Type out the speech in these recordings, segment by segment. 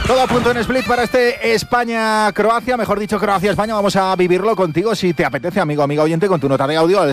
Todo a punto en Split para este España-Croacia, mejor dicho Croacia-España. Vamos a vivirlo contigo si te apetece, amigo oyente, con tu nota de audio al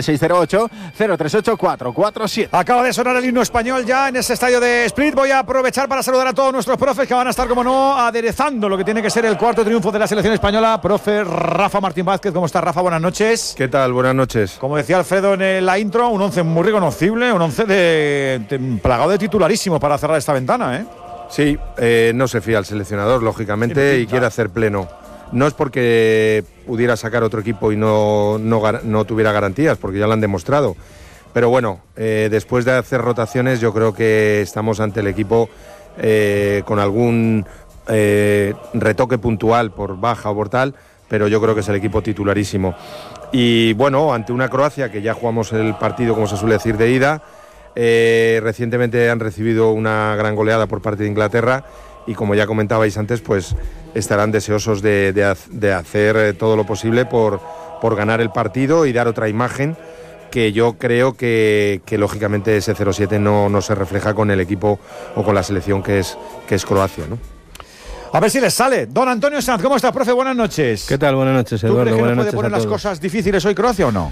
608-038-447. Acaba de sonar el himno español ya en ese estadio de Split. Voy a aprovechar para saludar a todos nuestros profes que van a estar, como no, aderezando lo que tiene que ser el cuarto triunfo de la selección española. Profe Rafa Martín Vázquez, ¿cómo está, Rafa? Buenas noches. ¿Qué tal? Buenas noches. Como decía Alfredo en la intro, un 11 muy reconocible, un 11 plagado de titularísimos para cerrar esta ventana, ¿eh? Sí, no se fía al seleccionador, lógicamente, y quiere hacer pleno. No es porque pudiera sacar otro equipo y no tuviera garantías, porque ya lo han demostrado. Pero bueno, después de hacer rotaciones, yo creo que estamos ante el equipo con algún retoque puntual por baja o por tal, pero yo creo que es el equipo titularísimo. Y bueno, ante una Croacia que ya jugamos el partido, como se suele decir, de ida. Recientemente han recibido una gran goleada por parte de Inglaterra y, como ya comentabais antes, pues estarán deseosos de hacer todo lo posible por ganar el partido y dar otra imagen, que yo creo que lógicamente ese 0-7 no se refleja con el equipo o con la selección que es Croacia, ¿no? A ver si les sale. Don Antonio Sanz, ¿cómo estás, profe? Buenas noches. ¿Qué tal? Buenas noches, Eduardo. ¿Tú crees que Buenas no noches puede poner las cosas difíciles hoy Croacia o no?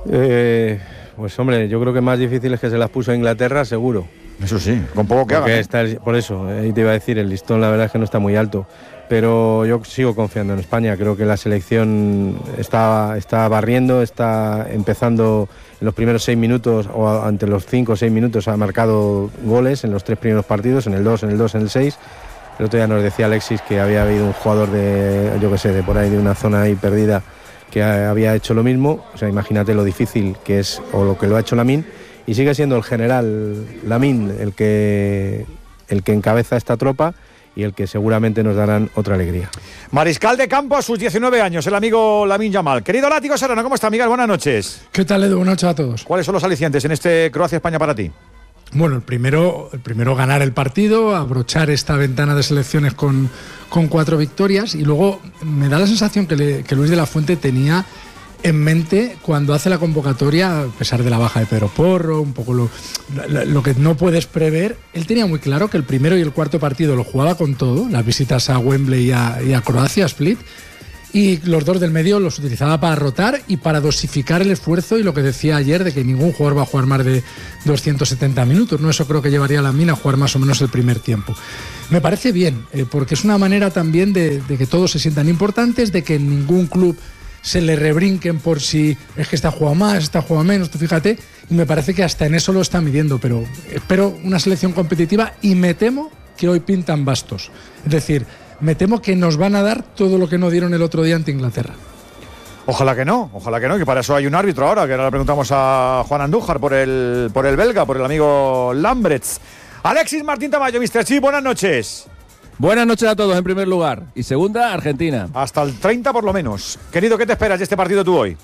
Pues hombre, yo creo que más difícil es que se las puso a Inglaterra, seguro. Eso sí, con poco que haga. Por eso, ahí te iba a decir, el listón la verdad es que no está muy alto. Pero yo sigo confiando en España. Creo que la selección está barriendo, está empezando en los primeros 6 minutos, o ante los 5 o 6 minutos ha marcado goles en los 3 primeros partidos, en el 2, en el 2, en el 6. El otro día nos decía Alexis que había habido un jugador de por ahí de una zona ahí perdida, que había hecho lo mismo. O sea, imagínate lo difícil que es, o lo que lo ha hecho Lamine, y sigue siendo el general Lamine el que encabeza esta tropa y el que seguramente nos darán otra alegría. Mariscal de campo a sus 19 años, el amigo Lamine Yamal. Querido Látigo Serrano, ¿cómo está, Miguel? Buenas noches. ¿Qué tal, Edu? Buenas noches a todos. ¿Cuáles son los alicientes en este Croacia-España para ti? Bueno, el primero ganar el partido, abrochar esta ventana de selecciones con 4 victorias, y luego me da la sensación que Luis de la Fuente tenía en mente cuando hace la convocatoria, a pesar de la baja de Pedro Porro, un poco lo que no puedes prever. Él tenía muy claro que el primero y el cuarto partido lo jugaba con todo, las visitas a Wembley y a Croacia, a Split, y los 2 del medio los utilizaba para rotar y para dosificar el esfuerzo, y lo que decía ayer de que ningún jugador va a jugar más de 270 minutos, ¿no? Eso creo que llevaría a Lamine a jugar más o menos el primer tiempo. Me parece bien, porque es una manera también de que todos se sientan importantes, de que en ningún club se le rebrinquen por si es que está jugando más, está jugando menos, tú fíjate, y me parece que hasta en eso lo está midiendo, pero espero una selección competitiva y me temo que hoy pintan bastos. Es decir, me temo que nos van a dar todo lo que no dieron el otro día ante Inglaterra. Ojalá que no, que para eso hay un árbitro ahora, que ahora le preguntamos a Juan Andújar por el belga, por el amigo Lambrets. Alexis Martín Tamayo, Mr. Chip, buenas noches. Buenas noches a todos en primer lugar. Y segunda, Argentina. Hasta el 30 por lo menos. Querido, ¿qué te esperas de este partido tú hoy?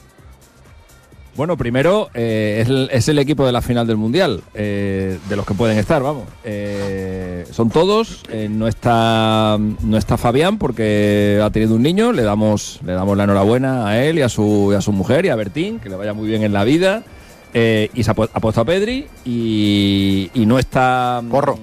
Bueno, primero es el equipo de la final del Mundial, de los que pueden estar, vamos. Son todos, no está Fabián porque ha tenido un niño, le damos la enhorabuena a él y a su mujer y a Bertín, que le vaya muy bien en la vida. Y se ha puesto a Pedri y no está Porro.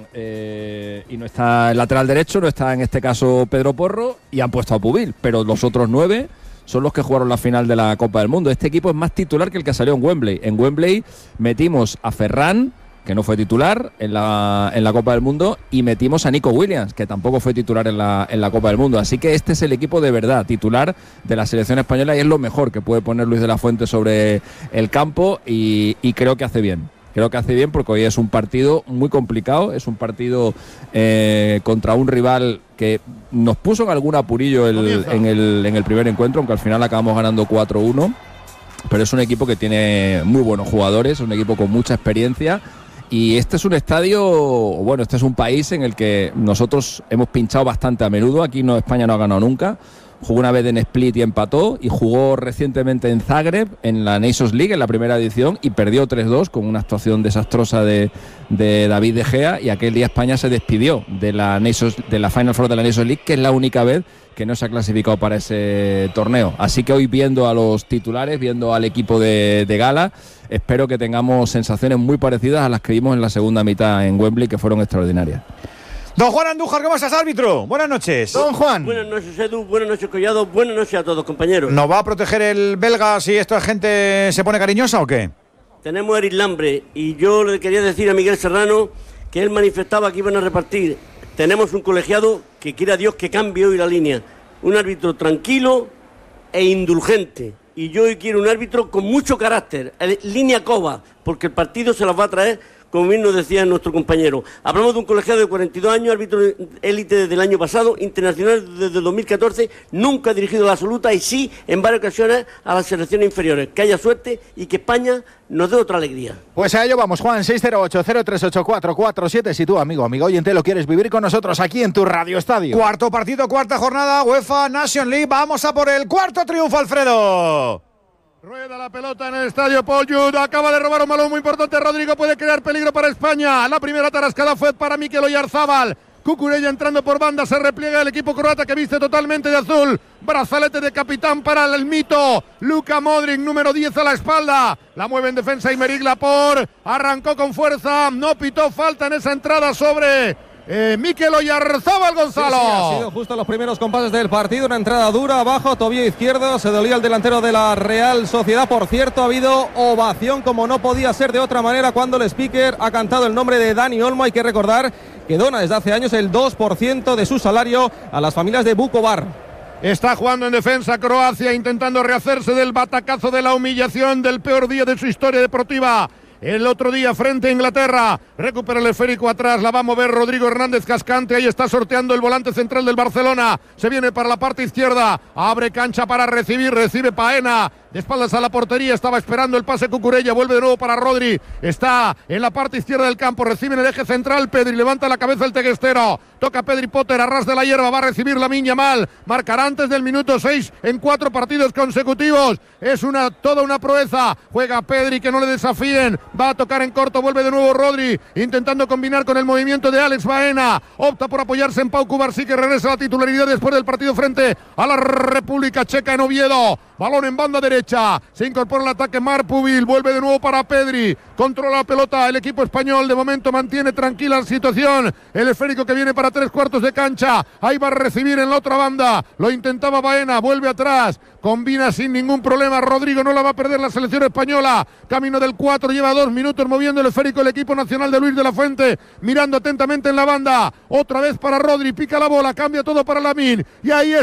Y no está el lateral derecho, no está en este caso Pedro Porro, y han puesto a Pubil, pero los otros 9 son los que jugaron la final de la Copa del Mundo. Este equipo es más titular que el que salió en Wembley. En Wembley metimos a Ferran, que no fue titular en la Copa del Mundo, y metimos a Nico Williams, que tampoco fue titular en la Copa del Mundo. Así que este es el equipo de verdad titular de la selección española, y es lo mejor que puede poner Luis de la Fuente sobre el campo, y creo que hace bien. Creo que hace bien porque hoy es un partido muy complicado, es un partido contra un rival que nos puso en algún apurillo en el primer encuentro, aunque al final acabamos ganando 4-1, pero es un equipo que tiene muy buenos jugadores, un equipo con mucha experiencia, y este es un este es un país en el que nosotros hemos pinchado bastante a menudo. Aquí España no ha ganado nunca. Jugó una vez en Split y empató, y jugó recientemente en Zagreb, en la Nations League, en la primera edición, y perdió 3-2 con una actuación desastrosa de David De Gea, y aquel día España se despidió de la Final Four de la Nations League, que es la única vez que no se ha clasificado para ese torneo. Así que hoy, viendo a los titulares, viendo al equipo de gala, espero que tengamos sensaciones muy parecidas a las que vimos en la segunda mitad en Wembley, que fueron extraordinarias. Don Juan Andújar, ¿cómo estás, árbitro? Buenas noches. Don Juan. Buenas noches, Edu. Buenas noches, Collado. Buenas noches a todos, compañeros. ¿Nos va a proteger el belga si esta gente se pone cariñosa o qué? Tenemos a Eric Lambre y yo le quería decir a Miguel Serrano que él manifestaba que iban a repartir. Tenemos un colegiado que quiera Dios que cambie hoy la línea. Un árbitro tranquilo e indulgente. Y yo hoy quiero un árbitro con mucho carácter, línea Cova, porque el partido se las va a traer, como bien nos decía nuestro compañero. Hablamos de un colegiado de 42 años, árbitro élite desde el año pasado, internacional desde el 2014, nunca ha dirigido a la absoluta y sí, en varias ocasiones, a las selecciones inferiores. Que haya suerte y que España nos dé otra alegría. Pues a ello vamos, Juan, 608-038447. Si tú, amigo oyente, lo quieres vivir con nosotros aquí en tu Radio Estadio. Cuarto partido, cuarta jornada, UEFA Nation League. Vamos a por el cuarto triunfo, Alfredo. Rueda la pelota en el estadio Paul Jude, acaba de robar un balón muy importante, Rodrigo puede crear peligro para España, la primera tarascada fue para Mikel Oyarzabal, Cucurella entrando por banda, se repliega el equipo croata que viste totalmente de azul, brazalete de capitán para el mito, Luka Modric, número 10 a la espalda, la mueve en defensa Aymeric Laporte, arrancó con fuerza, no pitó falta en esa entrada sobre Mikel Oyarzabal, Gonzalo. Sí, ha sido justo los primeros compases del partido, una entrada dura abajo, tobillo izquierdo, se dolía el delantero de la Real Sociedad. Por cierto, ha habido ovación como no podía ser de otra manera cuando el speaker ha cantado el nombre de Dani Olmo. Hay que recordar que dona desde hace años el 2% de su salario a las familias de Vukovar. Está jugando en defensa Croacia, intentando rehacerse del batacazo de la humillación del peor día de su historia deportiva. El otro día frente a Inglaterra, recupera el esférico atrás, la va a mover Rodrigo Hernández Cascante, ahí está sorteando el volante central del Barcelona, se viene para la parte izquierda, abre cancha para recibir, recibe Paena, de espaldas a la portería, estaba esperando el pase Cucurella, vuelve de nuevo para Rodri, está en la parte izquierda del campo, recibe en el eje central Pedri, levanta la cabeza el teguestero, toca Pedri Potter, a ras de la hierba, va a recibir Lamine Yamal, marcará antes del minuto 6 en 4 partidos consecutivos, es toda una proeza, juega Pedri, que no le desafíen, va a tocar en corto, vuelve de nuevo Rodri, intentando combinar con el movimiento de Alex Baena, opta por apoyarse en Pau Cubarsí, que regresa a la titularidad después del partido frente a la República Checa en Oviedo, balón en banda derecha, se incorpora el ataque Marpuvil, vuelve de nuevo para Pedri, controla la pelota el equipo español, de momento mantiene tranquila la situación, el esférico que viene para 3/4 de cancha, ahí va a recibir en la otra banda, lo intentaba Baena, vuelve atrás, combina sin ningún problema, Rodrigo no la va a perder la selección española, camino del 4, lleva 2 minutos moviendo el esférico el equipo nacional de Luis de la Fuente, mirando atentamente en la banda, otra vez para Rodri, pica la bola, cambia todo para Lamine, y ahí